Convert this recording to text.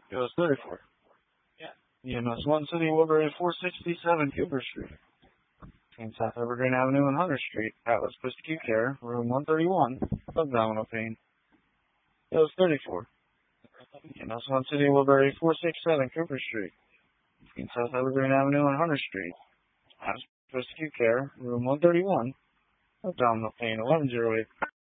It was 34. EMS 1 City, Woodbury 467 Cooper Street. Between South Evergreen Avenue and Hunter Street. Atlas Post-Acute Care, room 131, abdominal pain. It was 34. EMS 1 City, Woodbury 467 Cooper Street. Between South Evergreen Avenue and Hunter Street. Atlas Post-Acute Care, room 131, abdominal pain, 1108.